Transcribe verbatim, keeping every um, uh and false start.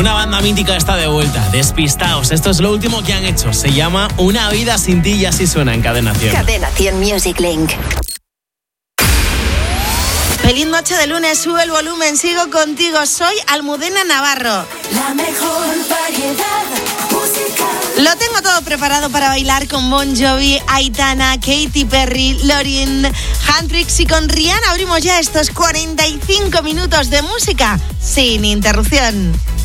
Una banda mítica está de vuelta, Despistaos. Esto es lo último que han hecho. Se llama Una vida sin ti y así suena en Cadena cien. Cadena cien Music Link. Feliz noche de lunes, sube el volumen, sigo contigo. Soy Almudena Navarro. La mejor variedad musical. Lo tengo todo preparado para bailar con Bon Jovi, Aitana, Katy Perry, Lorin, Handrix y con Rihanna abrimos ya estos cuarenta y cinco minutos de música sin interrupción.